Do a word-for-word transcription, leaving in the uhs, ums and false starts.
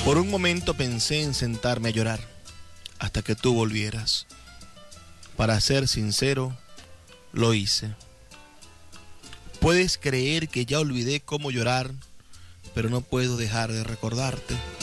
Por un momento pensé en sentarme a llorar hasta que tú volvieras. Para ser sincero, lo hice. Puedes creer que ya olvidé cómo llorar, pero no puedo dejar de recordarte.